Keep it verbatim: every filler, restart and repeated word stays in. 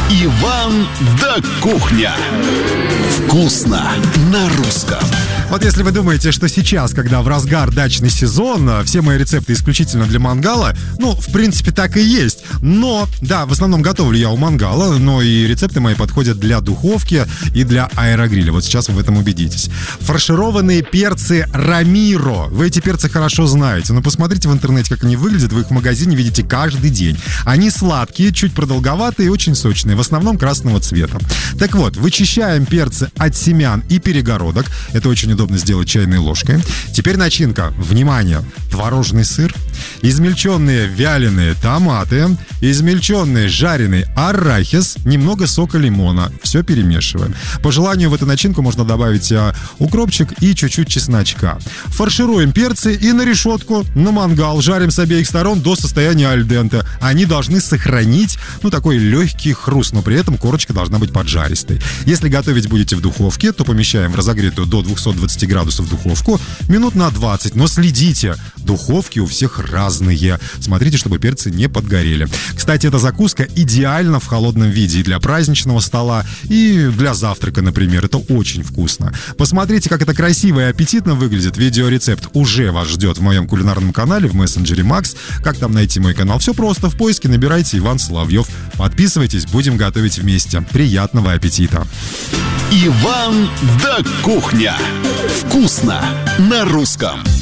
Иван да Кухня. Вкусно на русском. Вот если вы думаете, что сейчас, когда в разгар дачный сезон, все мои рецепты исключительно для мангала, ну, в принципе, так и есть. Но, да, в основном готовлю я у мангала, но и рецепты мои подходят для духовки и для аэрогриля. Вот сейчас вы в этом убедитесь. Фаршированные перцы Рамиро. Вы эти перцы хорошо знаете. Но посмотрите в интернете, как они выглядят. Вы их в магазине видите каждый день. Они сладкие, чуть продолговатые и очень сочные. В основном красного цвета. Так вот, вычищаем перцы от семян и перегородок. Это очень удобно сделать чайной ложкой. Теперь начинка. Внимание! Творожный сыр, измельченные вяленые томаты, измельченный жареный арахис, немного сока лимона. Все перемешиваем. По желанию в эту начинку можно добавить а, укропчик и чуть-чуть чесночка. Фаршируем перцы и на решетку, на мангал. Жарим с обеих сторон до состояния аль денте. Они должны сохранить, ну, такой легкий хруст, но при этом корочка должна быть поджаристой. Если готовить будете в духовке, то помещаем в разогретую до двухсот двадцати градусов духовку минут на двадцать. Но следите, духовки у всех разные. Смотрите, чтобы перцы не подгорели. Кстати, эта закуска идеальна в холодном виде и для праздничного стола, и для завтрака, например. Это очень вкусно. Посмотрите, как это красиво и аппетитно выглядит. Видеорецепт уже вас ждет в моем кулинарном канале в мессенджере Макс. Как там найти мой канал? Все просто. В поиске набирайте Иван Соловьев. Подписывайтесь, будем готовить вместе. Приятного аппетита! Иван да Кухня. Вкусно на русском.